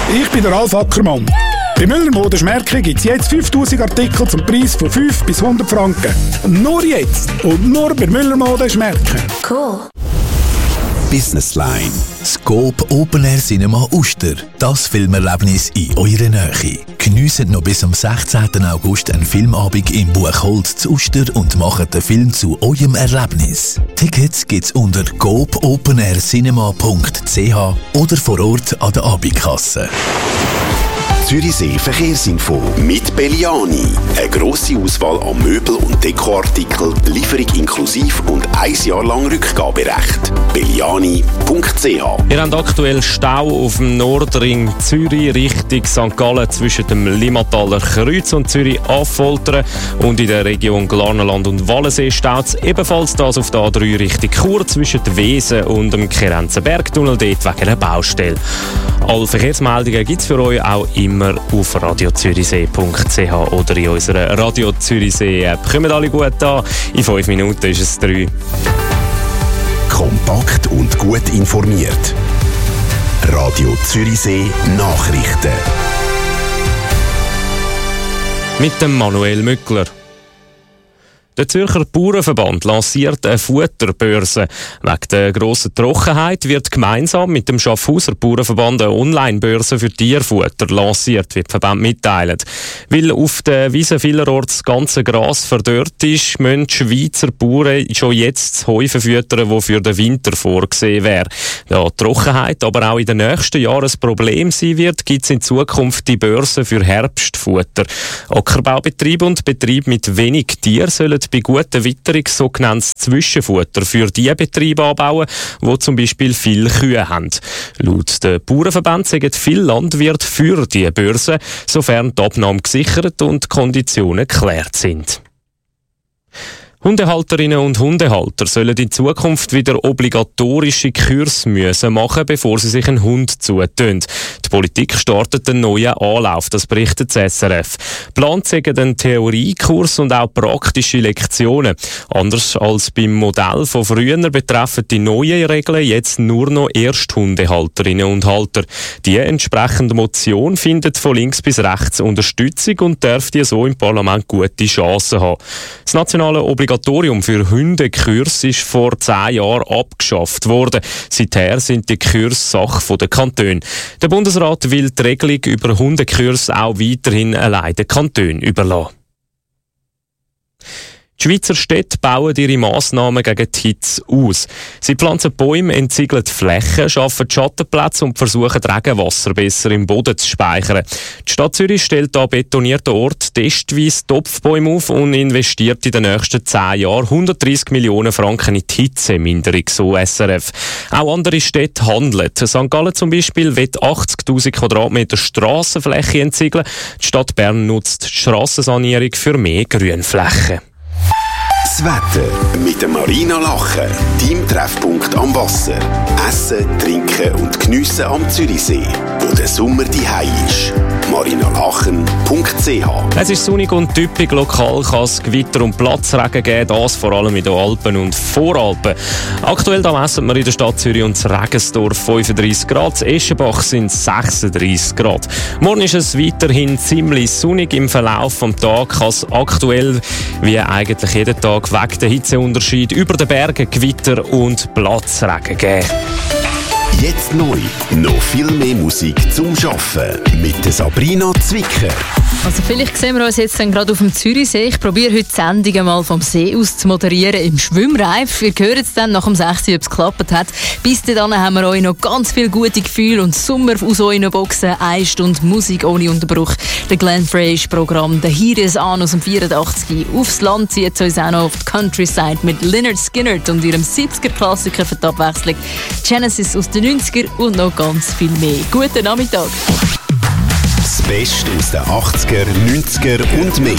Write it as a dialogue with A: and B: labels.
A: Ich bin der Ralf Ackermann. Bei Müller Mode Schmärkli gibt es jetzt 5000 Artikel zum Preis von 5 bis 100 Franken. Nur jetzt und nur bei Müller Mode Schmärkli.
B: Cool.
C: Business Line. Scope Open Air Cinema Uster. Das Filmerlebnis in eurer Nähe. Geniessen noch bis am 16. August einen Filmabend im Buchholz zu Uster und machen den Film zu eurem Erlebnis. Tickets gibt's unter scopeopenaircinema.ch oder vor Ort an der Abendkasse.
D: Zürichsee Verkehrsinfo mit Belliani. Eine grosse Auswahl an Möbel- und Dekoartikeln, Lieferung inklusiv und 1 Jahr lang Rückgaberecht. Belliani.ch.
E: Wir haben aktuell Stau auf dem Nordring Zürich Richtung St. Gallen zwischen dem Limmataler Kreuz und Zürich-Affoltern und in der Region Glarnerland und Wallensee staut es ebenfalls das auf der A3 Richtung Chur zwischen der Wesen und dem Kerenzenbergtunnel dort wegen einer Baustelle. Alle Verkehrsmeldungen gibt es für euch auch immer auf radiozürichsee.ch oder in unserer Radio Zürichsee App. Kommt alle gut an. In 5 Minuten ist es 3.
D: Kompakt und gut informiert. Radio Zürichsee Nachrichten.
E: Mit dem Manuel Mückler. Der Zürcher Bauernverband lanciert eine Futterbörse. Wegen der grossen Trockenheit wird gemeinsam mit dem Schaffhauser Bauernverband eine Online-Börse für Tierfutter lanciert, wie der Verband mitteilt. Weil auf der Wiese vielerorts das ganze Gras verdorrt ist, müssen die Schweizer Bauern schon jetzt das Heu verfüttern, das für den Winter vorgesehen wäre. Da die Trockenheit aber auch in den nächsten Jahren ein Problem sein wird, gibt es in Zukunft die Börse für Herbstfutter. Ackerbaubetriebe und Betriebe mit wenig Tieren sollen bei guter Witterung sogenanntes Zwischenfutter für die Betriebe anbauen, die zum Beispiel viele Kühe haben. Laut der Bauernverband sagen viele Landwirte für die Börse, sofern die Abnahme gesichert und die Konditionen geklärt sind. Hundehalterinnen und Hundehalter sollen in Zukunft wieder obligatorische Kurse machen, bevor sie sich einen Hund zutun. Die Politik startet einen neuen Anlauf, das berichtet das SRF. Plant sind einen Theoriekurs und auch praktische Lektionen. Anders als beim Modell von früher betreffen die neuen Regeln jetzt nur noch Ersthundehalterinnen und Halter. Die entsprechende Motion findet von links bis rechts Unterstützung und dürfte so im Parlament gute Chancen haben. Das nationale Obligatorium für Hundekurse ist vor 10 Jahren abgeschafft worden. Seither sind die Kurse Sache der Kantone. Der Bundesrat will die Regelung über Hundekurse auch weiterhin allein den Kantonen überlassen. Die Schweizer Städte bauen ihre Massnahmen gegen die Hitze aus. Sie pflanzen Bäume, entsiegeln Flächen, schaffen Schattenplätze und versuchen, Regenwasser besser im Boden zu speichern. Die Stadt Zürich stellt an betonierten Ort testweise Topfbäume auf und investiert in den nächsten 10 Jahren 130 Millionen Franken in die Hitzeminderung, so SRF. Auch andere Städte handeln. St. Gallen zum Beispiel will 80'000 Quadratmeter Strassenfläche entsiegeln. Die Stadt Bern nutzt die Strassensanierung für mehr Grünflächen.
D: Das Wetter mit dem Marina Lachen, deinem Treffpunkt am Wasser. Essen, trinken und geniessen am Zürichsee, wo der Sommer daheim ist. marinalachen.ch.
E: Es ist sonnig und typisch. Lokal kann es Gewitter und Platzregen geben, das vor allem in den Alpen und Voralpen. Aktuell da messen wir in der Stadt Zürich und Regensdorf 35 Grad, in Eschenbach sind 36 Grad. Morgen ist es weiterhin ziemlich sonnig. Im Verlauf des Tages kann es aktuell, wie eigentlich jeden Tag, wegen der Hitzeunterschied über den Bergen Gewitter und Platzregen geben.
D: Jetzt neu. Noch viel mehr Musik zum Arbeiten mit der Sabrina Zwicker.
F: Also vielleicht sehen wir uns jetzt dann gerade auf dem Zürichsee. Ich probiere heute die Sendung mal vom See aus zu moderieren im Schwimmreif. Wir hören es dann nach dem 6 Uhr, ob es geklappt hat. Bis dann haben wir euch noch ganz viel gute Gefühle und Sommer aus euren Boxen. 1 Stunde Musik ohne Unterbruch. Der Glenn Frey's Programm, der Here Is An aus dem 84. Aufs Land zieht es uns auch noch auf die Countryside mit Lynyrd Skynyrd und ihrem 70er-Klassiker für die Abwechslung. Genesis aus den 90er und noch ganz viel mehr. Guten Nachmittag.
D: Das Beste aus den 80er, 90er und mehr.